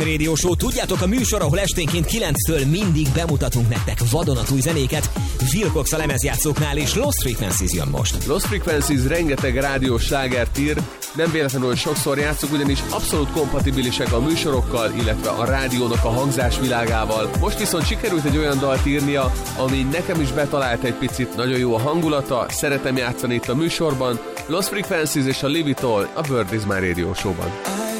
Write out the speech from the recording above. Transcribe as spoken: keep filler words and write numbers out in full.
Radio Show, tudjátok, a műsor, ahol esténként kilenctől mindig bemutatunk nektek vadonatúj zenéket. Wilcox a lemezjátszóknál, és Lost Frequencies jön most. Lost Frequencies rengeteg rádiós slágert ír, nem véletlenül sokszor játszunk, ugyanis abszolút kompatibilisek a műsorokkal, illetve a rádiónak a hangzásvilágával. Most viszont sikerült egy olyan dalt írnia, ami nekem is betalált egy picit, nagyon jó a hangulata, szeretem játszani itt a műsorban. Lost Frequencies és a Live It All a Bird Is My Radio Show-ban.